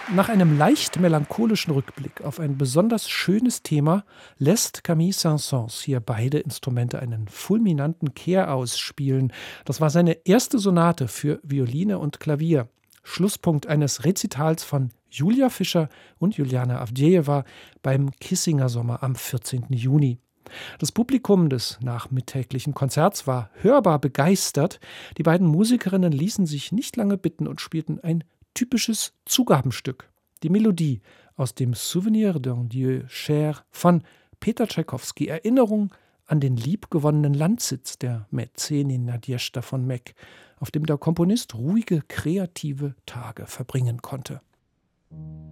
Nach einem leicht melancholischen Rückblick auf ein besonders schönes Thema lässt Camille Saint-Saëns hier beide Instrumente einen fulminanten Kehr ausspielen. Das war seine erste Sonate für Violine und Klavier. Schlusspunkt eines Rezitals von Julia Fischer und Juliana Avdejewa beim Kissinger Sommer am 14. Juni. Das Publikum des nachmittäglichen Konzerts war hörbar begeistert. Die beiden Musikerinnen ließen sich nicht lange bitten und spielten ein typisches Zugabenstück. Die Melodie aus dem Souvenir d'un Dieu cher von Peter Tschaikowski. Erinnerung an den liebgewonnenen Landsitz der Mäzenin Nadjeschda von Meck, auf dem der Komponist ruhige, kreative Tage verbringen konnte.